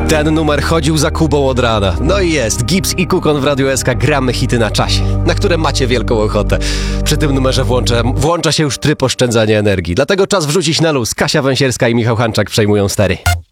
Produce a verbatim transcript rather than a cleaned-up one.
Ten numer chodził za Kubą od rana. No i jest, Gibbs i Kukon w Radiu S K, gramy hity na czasie, na które macie wielką ochotę. Przy tym numerze włącza, włącza się już tryb oszczędzania energii, dlatego czas wrzucić na luz. Kasia Węsierska i Michał Hanczak przejmują stery.